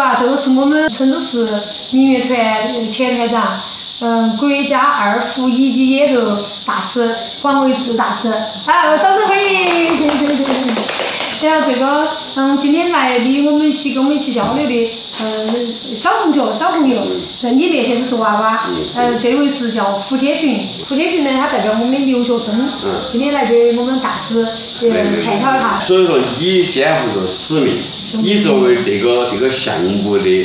啊，这个是我们成都市民乐团前团长，国家2副1级演奏大师黄维志大师，啊，掌声欢迎！然后这个，今天来跟我们一起交流的，小同学、小朋友，你面前都是娃娃，这位是叫胡天群，胡天群呢，他代表我们的留学生，今天来给我们大师探讨一下。 所以说，你肩负着使命，你作为这个项目的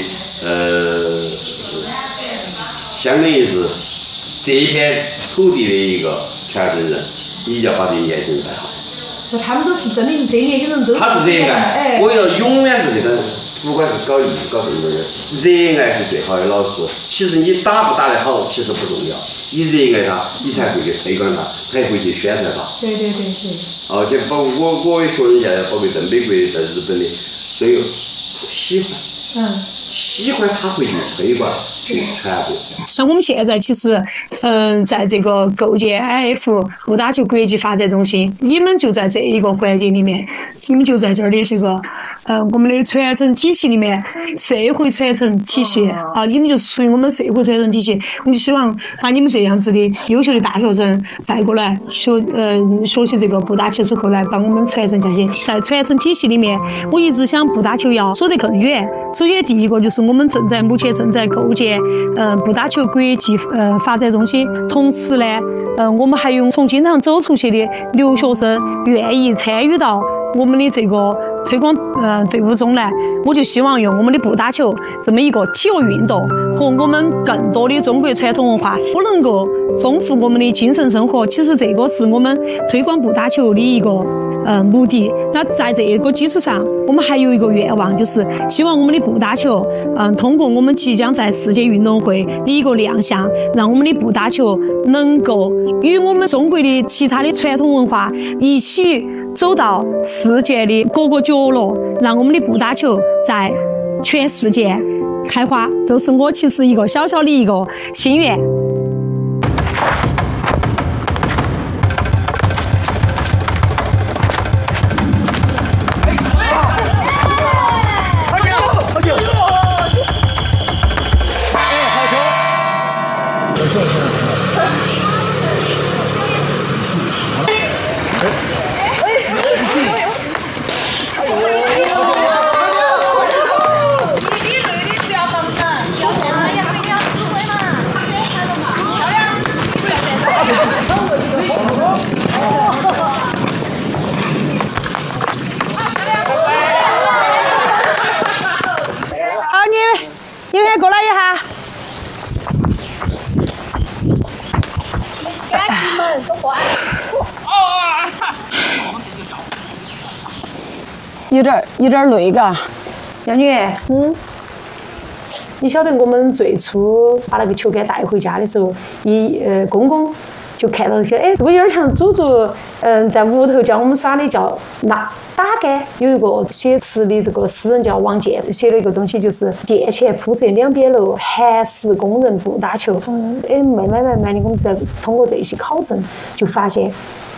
相当于是这一片土地的一个传承人，你要把这年轻人带好。 他们都是真的，这年轻人都是。 他是热爱，我要永远是这个，不管是搞艺术搞什么的，热爱是最好的老师。其实你打不打得好，其实不重要，你热爱他，你才会去推广他，才会去宣传他。 对。 而且包括我也学人家，包括在美国、在日本的，都有喜欢。喜欢他会去推广、去传播。 像我们现在其实，在这个构建 IF 不打球国际发展中心，你们就在这一个环节里面，你们就在这儿的这个，我们的传承体系里面，社会传承体系啊，你们就属于我们社会传承体系。我们就希望把你们这样子的优秀的大学生带过来，学习这个不打球之后来帮我们传承下去。在传承体系里面，我一直想不打球要走得更远。首先第一个就是我们目前正在构建不打球国际发展中心，同时呢，我们还有从经常走出去的留学生愿意参与到我们的这个推广队伍中来。我就希望用我们的不打球这么一个体育运动和我们更多的中国传统文化能够丰富我们的精神生活。其实这个是我们推广不打球的一个目的。那在这个基础上，我们还有一个愿望，就是希望我们的不打球通过我们即将在世界运动会的一个亮相，让我们的不打球能够与我们中国的其他的传统文化一起走到世界的各个角落，让我们的不打球在全世界开花。这是我其实一个小小的一个心愿。 过来一下。 有点累嘎。 杨女，你晓得我们最初把那个球杆带回家的时候，公公就看到说，哎，这个有点像祖祖，在屋头教我们耍的叫打杆。有一个写词的这个诗人叫王健，写了一个东西，就是殿前铺设两边楼，寒食工人不打球。慢慢的，我们再通过这些考证，就发现